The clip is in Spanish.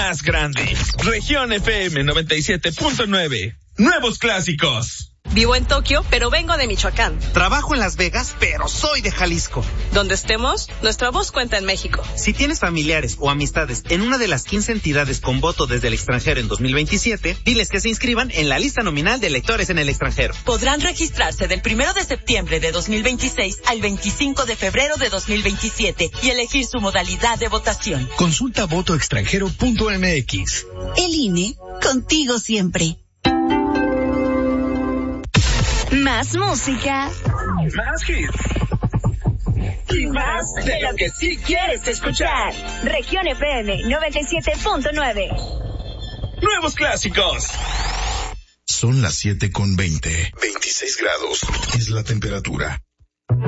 más grande. Región FM 97.9. Nuevos clásicos. Vivo en Tokio, pero vengo de Michoacán. Trabajo en Las Vegas, pero soy de Jalisco. Donde estemos, nuestra voz cuenta en México. Si tienes familiares o amistades en una de las 15 entidades con voto desde el extranjero en 2027, diles que se inscriban en la lista nominal de electores en el extranjero. Podrán registrarse del 1 de septiembre de 2026 al 25 de febrero de 2027 y elegir su modalidad de votación. Consulta votoextranjero.mx. El INE, contigo siempre. Más música. Más hits. Y más de lo que sí quieres escuchar. Región FM 97.9. Nuevos clásicos. Son las 7:20. 26 grados es la temperatura.